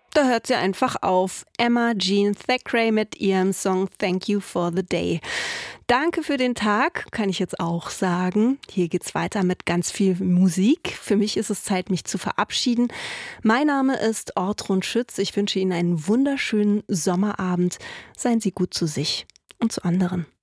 Da hört sie einfach auf. Emma Jean Thackeray mit ihrem Song Thank You for the Day. Danke für den Tag, kann ich jetzt auch sagen. Hier geht's weiter mit ganz viel Musik. Für mich ist es Zeit, mich zu verabschieden. Mein Name ist Ortrun Schütz. Ich wünsche Ihnen einen wunderschönen Sommerabend. Seien Sie gut zu sich und zu anderen.